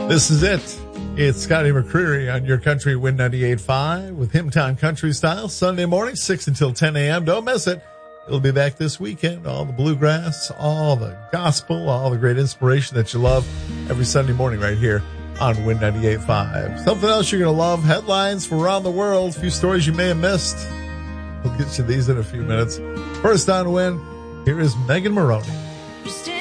This is it. It's Scotty McCreery on your country Win 98.5 with Himtown Country Style. Sunday morning, 6 until 10 a.m. Don't miss it. It'll be back this weekend. All the bluegrass, all the gospel, all the great inspiration that you love every Sunday morning right here on Win 98.5. Something else you're going to love, headlines from around the world, a few stories you may have missed. We'll get you these in a few minutes. First on Win, here is Megan Maroney.